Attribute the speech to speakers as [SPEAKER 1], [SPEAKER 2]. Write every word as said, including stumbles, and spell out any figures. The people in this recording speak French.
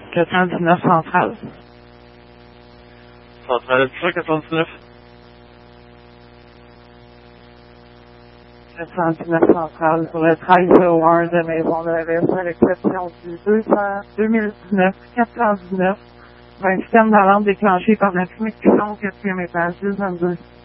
[SPEAKER 1] quatre cent dix-neuf centrale.
[SPEAKER 2] Centrale quatre cent dix-neuf.
[SPEAKER 1] quatre cent dix-neuf centrale pour le treize zéro un de Maison de la Ville, à l'exception du deux mille dix-neuf quatre cent dix-neuf, un système d'alarme déclenché par la connexion au quatrième étage, deux vingt-deux.